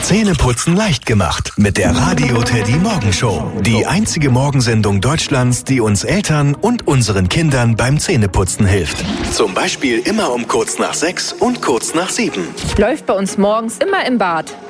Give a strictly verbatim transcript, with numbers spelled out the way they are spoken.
Zähneputzen leicht gemacht mit der Radio Teddy Morgenshow. Die einzige Morgensendung Deutschlands, die uns Eltern und unseren Kindern beim Zähneputzen hilft. Zum Beispiel immer um kurz nach sechs und kurz nach sieben. Läuft bei uns morgens immer im Bad.